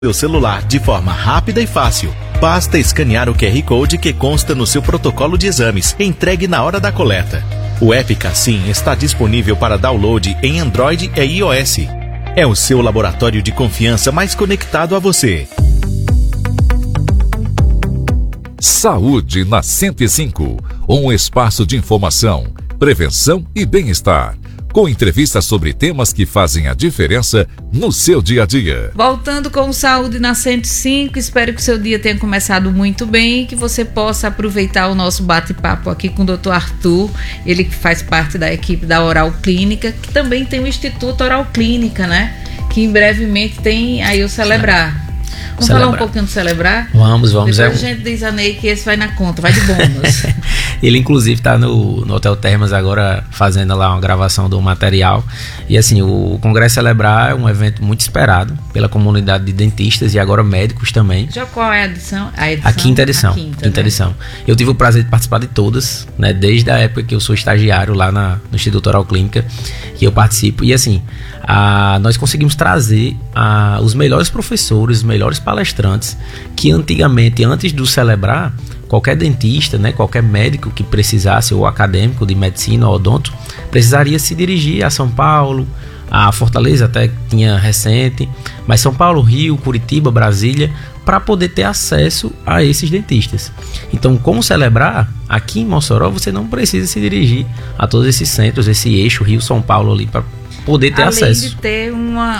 seu celular de forma rápida e fácil. Basta escanear o QR Code que consta no seu protocolo de exames, entregue na hora da coleta. O app Cassim está disponível para download em Android e iOS. É o seu laboratório de confiança mais conectado a você. Saúde na 105, um espaço de informação, prevenção e bem-estar, com entrevistas sobre temas que fazem a diferença no seu dia a dia. Voltando com o Saúde na 105, espero que o seu dia tenha começado muito bem e que você possa aproveitar o nosso bate-papo aqui com o Dr. Arthur, ele que faz parte da equipe da Oral Clínica, que também tem o Instituto Oral Clínica, né? Que brevemente tem aí o Celebrar. Vamos falar um pouquinho do Celebrar? Vamos. Depois a gente diz a Ney que esse vai na conta, vai de bônus. Ele inclusive está no Hotel Termas agora fazendo lá uma gravação do material. E assim, o Congresso Celebrar é um evento muito esperado pela comunidade de dentistas e agora médicos também. Já qual é a edição? A quinta edição. Quinta edição. Eu tive o prazer de participar de todas, né? Desde a época que eu sou estagiário lá no Instituto Oral Clínica, que eu participo. E assim, nós conseguimos trazer os melhores professores, os melhores palestrantes que antigamente, antes do Celebrar, qualquer dentista, né, qualquer médico que precisasse, ou acadêmico de medicina ou odonto, precisaria se dirigir a São Paulo, a Fortaleza até tinha recente, mas São Paulo, Rio, Curitiba, Brasília, para poder ter acesso a esses dentistas. Então, como Celebrar, aqui em Mossoró, você não precisa se dirigir a todos esses centros, esse eixo Rio-São Paulo ali, para poder ter acesso. Além de ter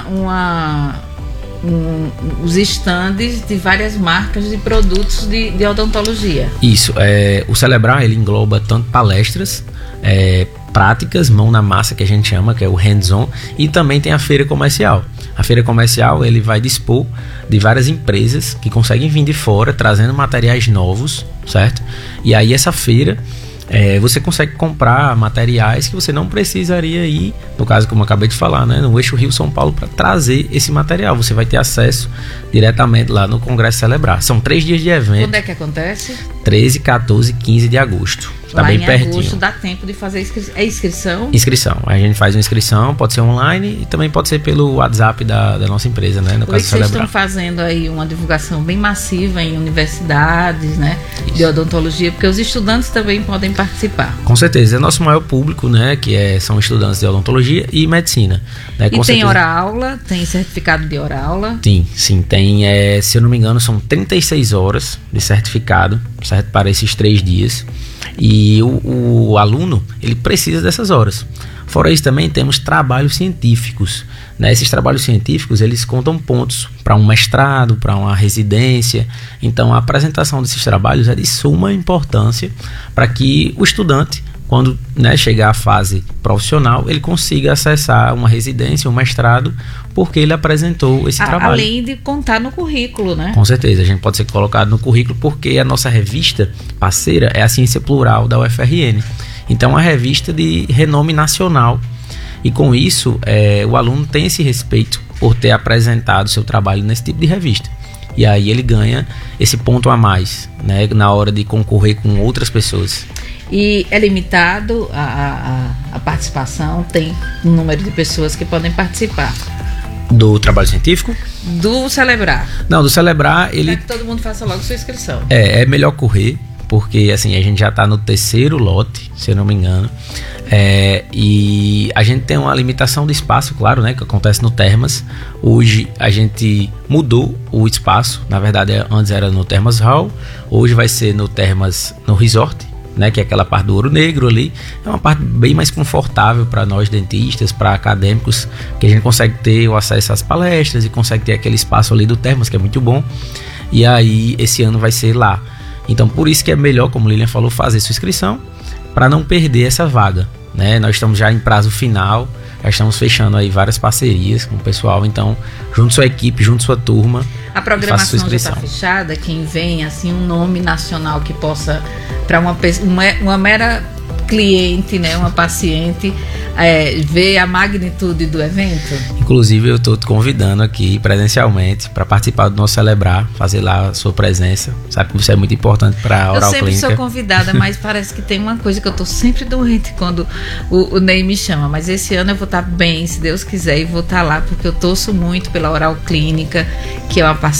os estandes de várias marcas de produtos de odontologia. Isso, o Celebrar ele engloba tanto palestras, práticas, mão na massa que a gente chama, que é o hands-on, e também tem a feira comercial. A feira comercial ele vai dispor de várias empresas que conseguem vir de fora trazendo materiais novos, certo? E aí essa feira você consegue comprar materiais que você não precisaria ir, no caso como eu acabei de falar, né, no eixo Rio-São Paulo, para trazer esse material. Você vai ter acesso diretamente lá no Congresso Celebrar. São 3 dias de evento. Quando é que acontece? 13, 14 e 15 de agosto. Está bem pertinho. Em agosto dá tempo de fazer inscrição? Inscrição. A gente faz uma inscrição, pode ser online e também pode ser pelo WhatsApp da nossa empresa, né? No caso Celebrar. Vocês estão fazendo aí uma divulgação bem massiva em universidades, né? Isso. De odontologia, porque os estudantes também podem participar. Com certeza. É nosso maior público, né? Que são estudantes de odontologia e medicina. Né? E tem hora-aula? Tem certificado de hora-aula? Sim. Tem, se eu não me engano, são 36 horas de certificado, certo? Para esses 3 dias. E o aluno, ele precisa dessas horas. Fora isso também temos trabalhos científicos, né? Esses trabalhos científicos, eles contam pontos para um mestrado, para uma residência. Então a apresentação desses trabalhos é de suma importância para que o estudante, quando, né, chegar à fase profissional, ele consiga acessar uma residência, um mestrado, porque ele apresentou esse trabalho. Além de contar no currículo, né? Com certeza, a gente pode ser colocado no currículo, porque a nossa revista parceira é a Ciência Plural da UFRN. Então, é uma revista de renome nacional. E com isso, o aluno tem esse respeito por ter apresentado seu trabalho nesse tipo de revista. E aí ele ganha esse ponto a mais, né, na hora de concorrer com outras pessoas. E é limitado a participação? Tem um número de pessoas que podem participar? Do trabalho científico? Do Celebrar. Não, do Celebrar ele... que todo mundo faça logo sua inscrição. É melhor correr, porque assim, a gente já está no 3º lote, se eu não me engano. E a gente tem uma limitação de espaço, claro, né, que acontece no Termas. Hoje a gente mudou o espaço, na verdade antes era no Termas Hall, hoje vai ser no Termas, no Resort, né, que é aquela parte do Ouro Negro ali. É uma parte bem mais confortável para nós dentistas, para acadêmicos, que a gente consegue ter o acesso às palestras e consegue ter aquele espaço ali do Termas, que é muito bom. E aí esse ano vai ser lá. Então por isso que é melhor, como Lilian falou, fazer sua inscrição para não perder essa vaga, né? Nós estamos já em prazo final, já estamos fechando aí várias parcerias com o pessoal. Então junte sua equipe, junte sua turma. A programação já está fechada? Quem vem, assim, um nome nacional que possa, para uma mera cliente, né, uma paciente, ver a magnitude do evento? Inclusive, eu estou te convidando aqui presencialmente para participar do nosso Celebrar, fazer lá a sua presença. Sabe que você é muito importante para a Oral Clínica. Eu sempre sou convidada, mas parece que tem uma coisa que eu estou sempre doente quando o Ney me chama. Mas esse ano eu vou estar bem, se Deus quiser, e vou estar lá, porque eu torço muito pela Oral Clínica, que é uma